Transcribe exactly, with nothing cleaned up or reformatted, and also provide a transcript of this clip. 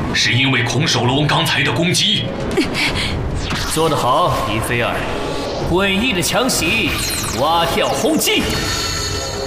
是因为空手龙刚才的攻击。 做得好，伊菲尔！诡异的强袭，蛙跳轰击。